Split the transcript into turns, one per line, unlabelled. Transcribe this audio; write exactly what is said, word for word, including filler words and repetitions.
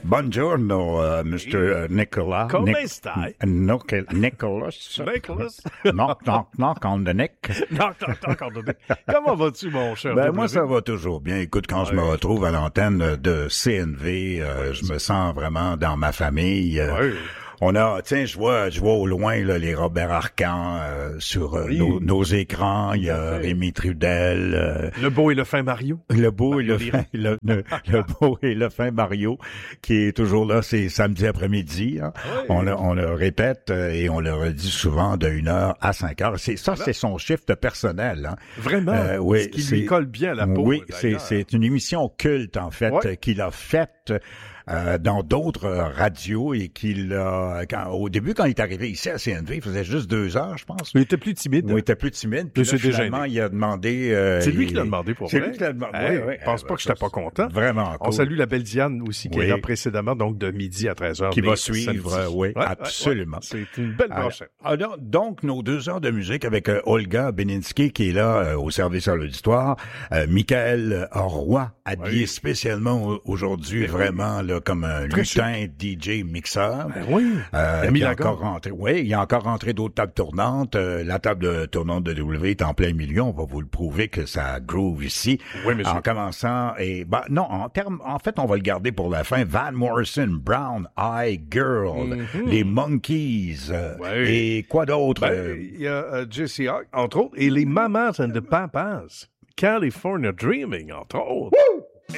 Buongiorno, uh, mister Nicola.
Come
Nic-
stai?
No, Nicholas.
Nicholas.
knock, knock, knock on the neck.
knock, knock, knock on the neck. Comment vas-tu, mon cher?
Ben,
W?
moi, ça va toujours bien. Écoute, quand je me retrouve à l'antenne de C N V, euh, je me sens vraiment dans ma famille. Euh,
Oui.
On a, tiens, je vois, je vois au loin là, les Robert Arcan euh, sur euh,
Oui.
nos, nos écrans. Il y a Rémi Trudel. Euh,
Le beau et le fin Mario.
Le beau et le
Mario
fin, le, le, le beau et le fin Mario, qui est toujours là, c'est samedi après-midi. Hein.
Oui.
On, le, on le répète euh, et on le redit souvent de une heure à cinq heures. C'est ça, c'est son shift personnel. Hein.
Vraiment.
Euh, oui,
Ce qui
c'est-
lui colle bien à la peau.
Oui, c'est,
d'ailleurs.
c'est une émission culte en fait
Ouais.
qu'il a faite. Euh, dans d'autres euh, radios et qu'il a, quand, au début, quand il est arrivé ici à C N V, il faisait juste deux heures, je pense.
Il était plus timide.
Oui, il était plus timide. Puis
Mais
là,
c'est
finalement,
déjeuné.
il a demandé... euh,
C'est lui
il-
qui l'a demandé pour
C'est
vrai.
lui qui l'a demandé.
Hey,
oui, oui.
je pense pas que j'étais pas content.
Vraiment
On
cool.
salue la belle Diane aussi, qui
Oui.
est là précédemment, donc de midi à treize heures.
Qui
les
va suivre,
samedis.
euh, oui,
Ouais, ouais,
absolument.
ouais. C'est une belle
Alors,
brochette.
alors, donc, nos deux heures de musique avec euh, Olga Beninsky qui est là euh, au service à l'auditoire, euh, Michael Roy, habillé
Oui.
spécialement au- aujourd'hui,
Ben oui.
vraiment là comme un
Très
lutin D J mixeur.
Ben oui.
Euh,
Il a mis
qui
la
a encore
gomme.
rentré. Oui, il y a encore rentré d'autres tables tournantes. Euh, la table de tournante de W est en plein milieu. On va vous le prouver que ça groove ici.
Oui, monsieur.
En commençant et bah non, en termes, en fait, on va le garder pour la fin. Van Morrison, Brown Eye Girl, les Monkeys euh,
Ouais.
et quoi d'autre?
Ben,
Euh,
il y a euh, Jesse Hawk, entre autres, et les Mamas and the Papas. California Dreaming, entre autres.